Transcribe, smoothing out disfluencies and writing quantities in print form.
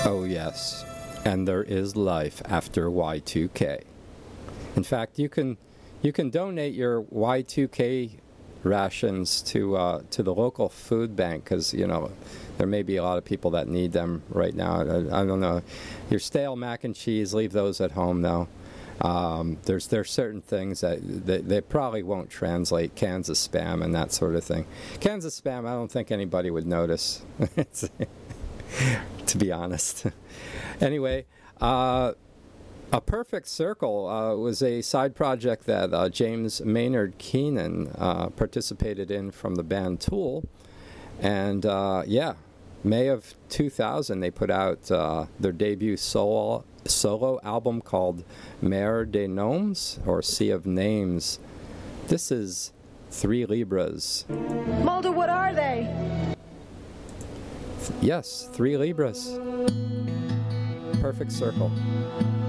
Oh, yes. And there is life after Y2K. In fact, you can donate your Y2K rations to the local food bank, because there may be a lot of people that need them right now. I don't know. Your stale mac and cheese, leave those at home though. There's certain things that they probably won't translate, cans of Spam and that sort of thing. Cans of Spam, I don't think anybody would notice, to be honest. Anyway, A Perfect Circle was a side project that James Maynard Keenan participated in from the band Tool. And May of 2000, they put out their debut solo album called Mer des Noms, or Sea of Names. This is 3 Libras. Mulder, what are they? Yes, 3 Libras. Perfect Circle.